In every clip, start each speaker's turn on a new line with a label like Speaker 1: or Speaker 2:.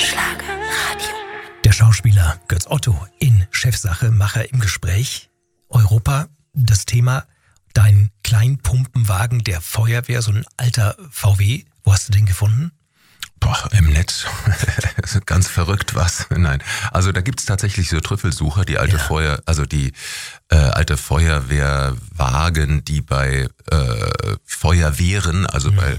Speaker 1: Schlagerradio. Der Schauspieler Götz Otto in Chefsache, Macher im Gespräch. Europa, das Thema, dein Kleinpumpenwagen der Feuerwehr, so ein alter VW. Wo hast du den gefunden?
Speaker 2: Boah, im Netz. Ganz verrückt was. Nein. Also da gibt's tatsächlich so Trüffelsucher, die alte alte Feuerwehrwagen, die bei Feuerwehren, also bei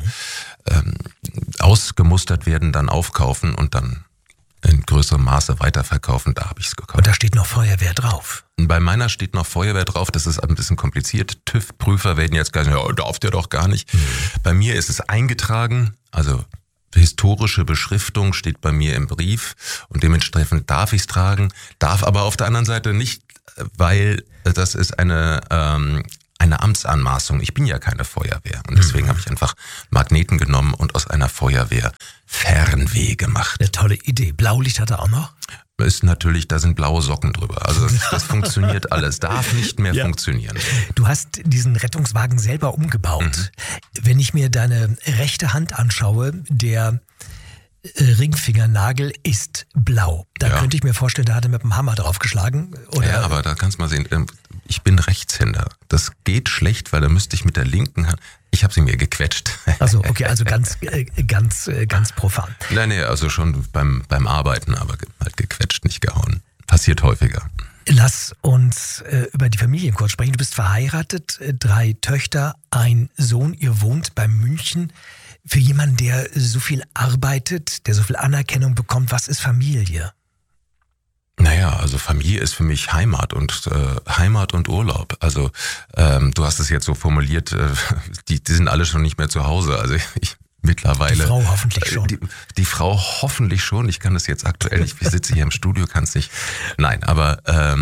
Speaker 2: ausgemustert werden, dann aufkaufen und dann in größerem Maße weiterverkaufen. Da habe ich es gekauft.
Speaker 1: Und da steht noch Feuerwehr drauf.
Speaker 2: Bei meiner steht noch Feuerwehr drauf. Das ist ein bisschen kompliziert. TÜV-Prüfer werden jetzt gar nicht, ja, darf der doch gar nicht. Bei mir ist es eingetragen, also historische Beschriftung steht bei mir im Brief und dementsprechend darf ich es tragen, darf aber auf der anderen Seite nicht, weil das ist eine Amtsanmaßung. Ich bin ja keine Feuerwehr und deswegen habe ich einfach Magneten genommen und aus einer Feuerwehr Fernweh gemacht.
Speaker 1: Eine tolle Idee. Blaulicht hat er auch noch?
Speaker 2: Ist natürlich, da sind blaue Socken drüber. Also das funktioniert alles. Darf nicht mehr funktionieren.
Speaker 1: Du hast diesen Rettungswagen selber umgebaut. Wenn ich mir deine rechte Hand anschaue, der Ringfingernagel ist blau. Da könnte ich mir vorstellen, da hat er mit dem Hammer draufgeschlagen. Oder?
Speaker 2: Ja, aber da kannst du mal sehen, ich bin Rechtshänder. Das geht schlecht, weil da müsste ich mit der linken Hand... Ich habe sie mir gequetscht.
Speaker 1: Also okay, also ganz profan.
Speaker 2: Nein, also schon beim Arbeiten, aber halt gequetscht, nicht gehauen. Passiert häufiger.
Speaker 1: Lass uns über die Familien kurz sprechen. Du bist verheiratet, 3 Töchter, ein Sohn. Ihr wohnt bei München. Für jemanden, der so viel arbeitet, der so viel Anerkennung bekommt, was ist Familie?
Speaker 2: Naja, also Familie ist für mich Heimat und Urlaub. Also du hast es jetzt so formuliert, die sind alle schon nicht mehr zu Hause. Also ich mittlerweile.
Speaker 1: Die Frau hoffentlich schon.
Speaker 2: Die Frau hoffentlich schon. Ich kann das jetzt aktuell nicht. Ich sitze hier im Studio, kann es nicht. Nein, aber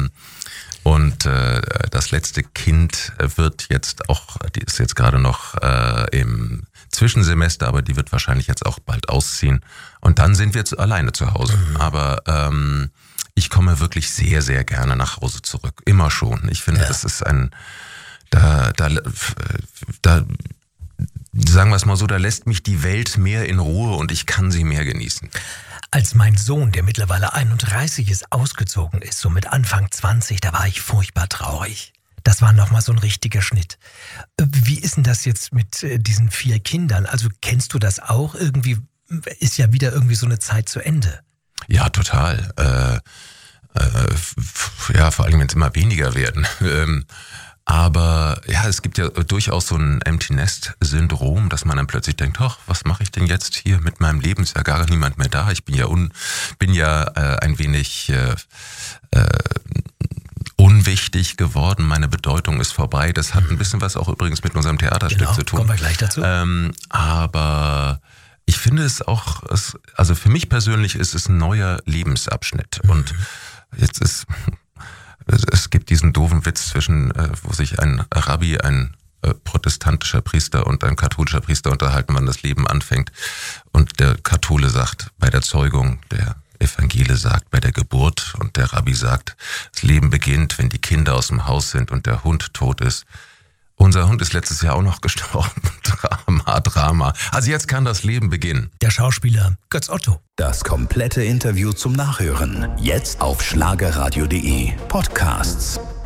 Speaker 2: das letzte Kind wird jetzt auch, die ist jetzt gerade noch im Zwischensemester, aber die wird wahrscheinlich jetzt auch bald ausziehen. Und dann sind wir alleine zu Hause. Aber ich komme wirklich sehr, sehr gerne nach Hause zurück. Immer schon. Ich finde, das ist da sagen wir es mal so, da lässt mich die Welt mehr in Ruhe und ich kann sie mehr genießen.
Speaker 1: Als mein Sohn, der mittlerweile 31 ist, ausgezogen ist, so mit Anfang 20, da war ich furchtbar traurig. Das war nochmal so ein richtiger Schnitt. Wie ist denn das jetzt mit diesen 4 Kindern? Also kennst du das auch? Irgendwie ist ja wieder irgendwie so eine Zeit zu Ende.
Speaker 2: Ja, total. Vor allem, wenn es immer weniger werden. Aber ja, es gibt ja durchaus so ein Empty-Nest-Syndrom, dass man dann plötzlich denkt, ach, was mache ich denn jetzt hier mit meinem Leben? Ist ja gar niemand mehr da. Ich bin ja ein wenig unwichtig geworden. Meine Bedeutung ist vorbei. Das hat ein bisschen was auch übrigens mit unserem Theaterstück zu tun.
Speaker 1: Kommen wir gleich dazu.
Speaker 2: Aber ich finde es auch, also für mich persönlich ist es ein neuer Lebensabschnitt. Und jetzt es gibt diesen doofen Witz zwischen, wo sich ein Rabbi, ein protestantischer Priester und ein katholischer Priester unterhalten, wann das Leben anfängt. Und der Kathole sagt bei der Zeugung, der Evangele sagt bei der Geburt und der Rabbi sagt, das Leben beginnt, wenn die Kinder aus dem Haus sind und der Hund tot ist. Unser Hund ist letztes Jahr auch noch gestorben. Drama. Also jetzt kann das Leben beginnen.
Speaker 1: Der Schauspieler Götz Otto.
Speaker 3: Das komplette Interview zum Nachhören. Jetzt auf schlagerradio.de Podcasts.